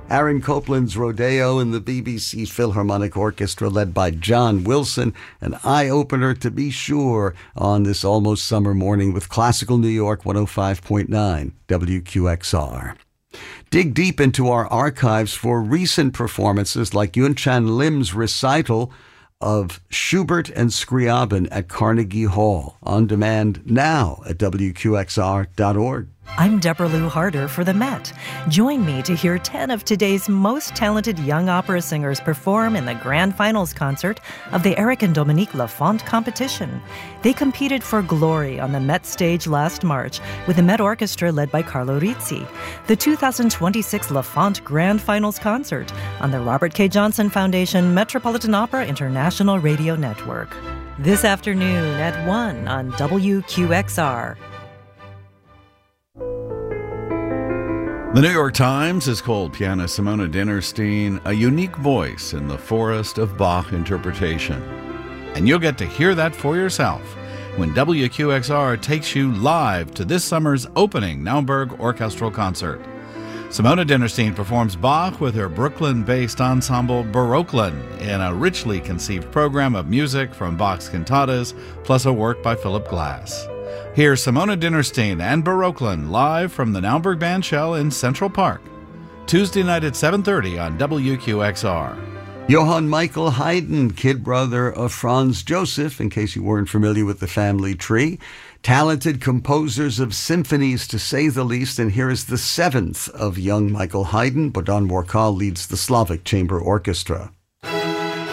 Aaron Copland's Rodeo and the BBC Philharmonic Orchestra led by John Wilson. An eye-opener to be sure on this almost summer morning with Classical New York 105.9 WQXR. Dig deep into our archives for recent performances like Yun Chan Lim's recital of Schubert and Scriabin at Carnegie Hall. On demand now at WQXR.org. I'm Deborah Lou Harder for the Met. Join me to hear 10 of today's most talented young opera singers perform in the grand finals concert of the Eric and Dominique Lafont competition. They competed for glory on the Met stage last March with the Met Orchestra led by Carlo Rizzi. The 2026 Lafont Grand Finals Concert on the Robert K. Johnson Foundation Metropolitan Opera International Radio Network. This afternoon at 1 on WQXR. The New York Times has called pianist Simona Dinnerstein a unique voice in the forest of Bach interpretation. And you'll get to hear that for yourself when WQXR takes you live to this summer's opening Naumburg Orchestral Concert. Simona Dinnerstein performs Bach with her Brooklyn-based ensemble Baroqueland in a richly conceived program of music from Bach's cantatas, plus a work by Philip Glass. Here's Simona Dinnerstein and Baroqueland live from the Naumburg Bandshell in Central Park, Tuesday night at 7:30 on WQXR. Johann Michael Haydn, kid brother of Franz Joseph, in case you weren't familiar with the family tree. Talented composers of symphonies, to say the least, and here is the seventh of young Michael Haydn. Bohdan Morkal leads the Slavic Chamber Orchestra.